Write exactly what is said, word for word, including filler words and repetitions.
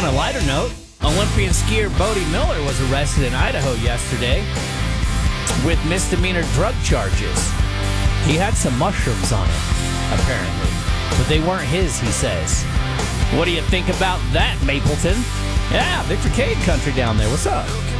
On a lighter note, Olympian skier Bodie Miller was arrested in Idaho yesterday with misdemeanor drug charges. He had some mushrooms on him, apparently, but they weren't his, he says. What do you think about that, Mapleton? Yeah, Victor Cade country down there. What's up?